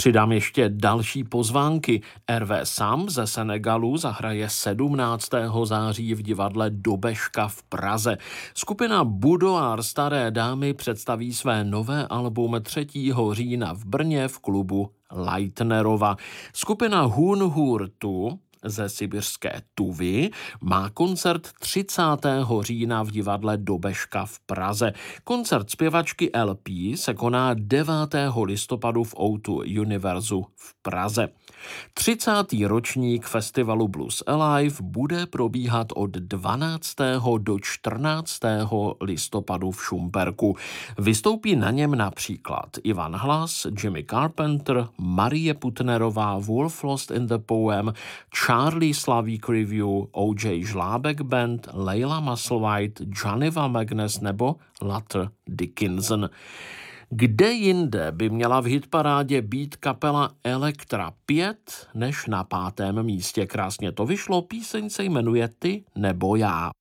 Přidám ještě další pozvánky. Hervé Sam ze Senegalu zahraje 17. září v divadle Dobeška v Praze. Skupina Boudoir Staré dámy představí své nové album 3. října v Brně v klubu Leitnerova. Skupina Hun Hur Tu ze sibiřské Tuvy má koncert 30. října v divadle Dobeška v Praze. Koncert zpěvačky LP se koná 9. listopadu v O2 Univerzu v Praze. 30. ročník festivalu Blues Alive bude probíhat od 12. do 14. listopadu v Šumperku. Vystoupí na něm například Ivan Hlas, Jimmy Carpenter, Marie Putnerová, Wolf Lost in the Poem, Charlie Slavík Review, O.J. Žlábek Band, Leila Musselwhite, Janiva Magnus nebo Latter Dickinson. Kde jinde by měla v hitparádě být kapela Elektra 5 než na 5. místě? Krásně to vyšlo, píseň se jmenuje Ty nebo já.